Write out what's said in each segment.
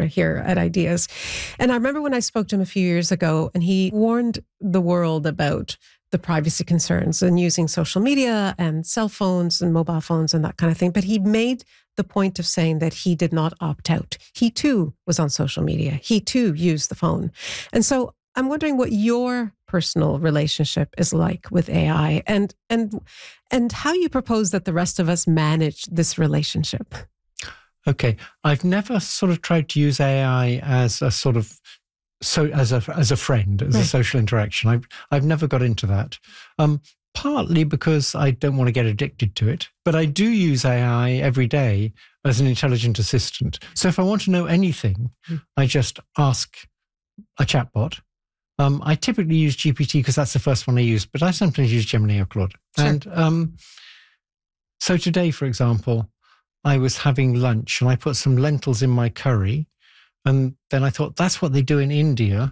here at Ideas. And I remember when I spoke to him a few years ago, and he warned the world about the privacy concerns and using social media and cell phones and mobile phones and that kind of thing. But he made the point of saying that he did not opt out. He too was on social media. He too used the phone. And so I'm wondering what your personal relationship is like with AI and how you propose that the rest of us manage this relationship. Okay. I've never sort of tried to use AI as a sort of as a friend, as a social interaction. I've never got into that. Partly because I don't want to get addicted to it, but I do use AI every day as an intelligent assistant. So if I want to know anything, I just ask a chatbot. I typically use GPT because that's the first one I use, but I sometimes use Gemini or Claude. Sure. And so today, for example, I was having lunch and I put some lentils in my curry. And then I thought, that's what they do in India.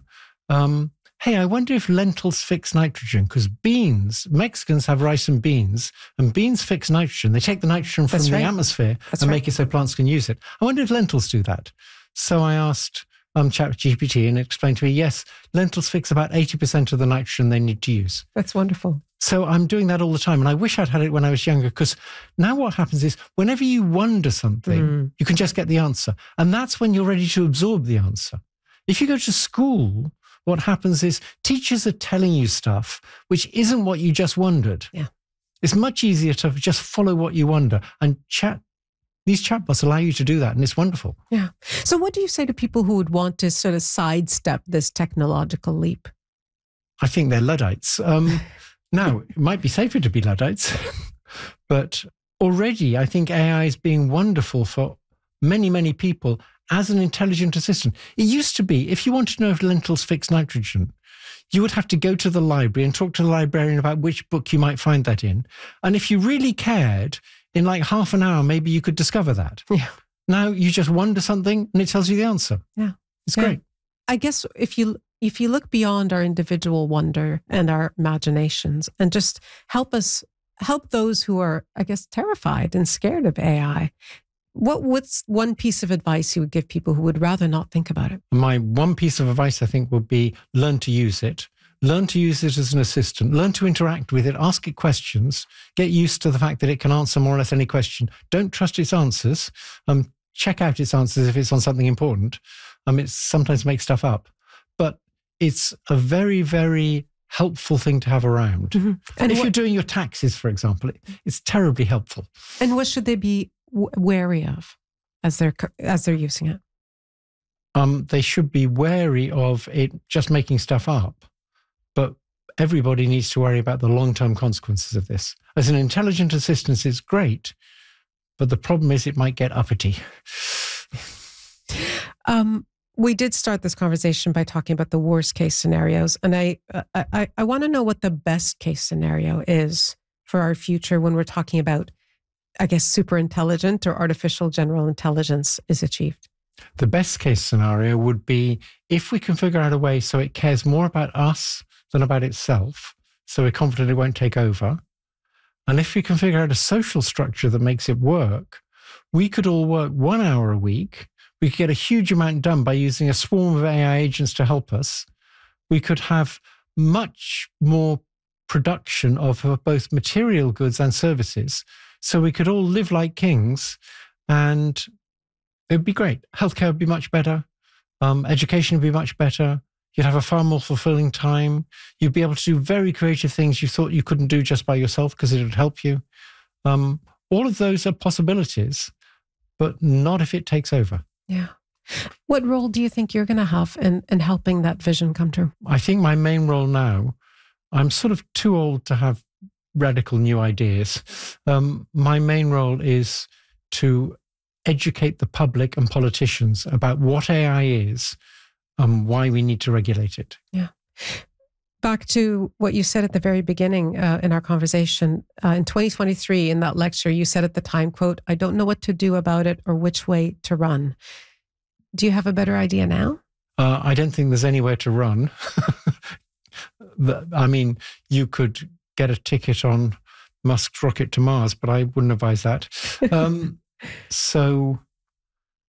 Hey, I wonder if lentils fix nitrogen, because Mexicans have rice and beans fix nitrogen. They take the nitrogen from the atmosphere and make it so plants can use it. I wonder if lentils do that. So I asked ChatGPT and it explained to me, yes, lentils fix about 80% of the nitrogen they need to use. That's wonderful. So I'm doing that all the time. And I wish I'd had it when I was younger, because now what happens is whenever you wonder something, you can just get the answer. And that's when you're ready to absorb the answer. If you go to school, what happens is teachers are telling you stuff which isn't what you just wondered. Yeah. It's much easier to just follow what you wonder. And these chatbots allow you to do that, and it's wonderful. Yeah. So what do you say to people who would want to sort of sidestep this technological leap? I think they're Luddites. Now, it might be safer to be Luddites, but already I think AI is being wonderful for many, many people as an intelligent assistant. It used to be, if you wanted to know if lentils fix nitrogen, you would have to go to the library and talk to the librarian about which book you might find that in. And if you really cared, in like half an hour, maybe you could discover that. Yeah. Now you just wonder something and it tells you the answer. Yeah. It's great. I guess if you look beyond our individual wonder and our imaginations and just help those who are, I guess, terrified and scared of AI, what's one piece of advice you would give people who would rather not think about it? My one piece of advice, I think, would be learn to use it. Learn to use it as an assistant. Learn to interact with it. Ask it questions. Get used to the fact that it can answer more or less any question. Don't trust its answers. Check out its answers if it's on something important. It sometimes makes stuff up. But it's a very, very helpful thing to have around. Mm-hmm. And if you're doing your taxes, for example, it's terribly helpful. And what should they be wary of as they're using it? They should be wary of it just making stuff up. But everybody needs to worry about the long-term consequences of this. As an intelligent assistant, it's great, but the problem is it might get uppity. We did start this conversation by talking about the worst case scenarios, and I want to know what the best case scenario is for our future when we're talking about, I guess, super intelligent or artificial general intelligence is achieved. The best case scenario would be if we can figure out a way so it cares more about us than about itself, so we're confident it won't take over. And if we can figure out a social structure that makes it work, we could all work 1 hour a week. We could get a huge amount done by using a swarm of AI agents to help us. We could have much more production of both material goods and services. So we could all live like kings, and it would be great. Healthcare would be much better. Education would be much better. You'd have a far more fulfilling time. You'd be able to do very creative things you thought you couldn't do just by yourself because it would help you. All of those are possibilities, but not if it takes over. Yeah. What role do you think you're going to have in helping that vision come true? I think my main role now, I'm sort of too old to have radical new ideas. My main role is to educate the public and politicians about what AI is and why we need to regulate it. Yeah. Back to what you said at the very beginning in our conversation, in 2023, in that lecture, you said at the time, quote, "I don't know what to do about it or which way to run." Do you have a better idea now? I don't think there's anywhere to run. I mean, you could get a ticket on Musk's rocket to Mars, but I wouldn't advise that. So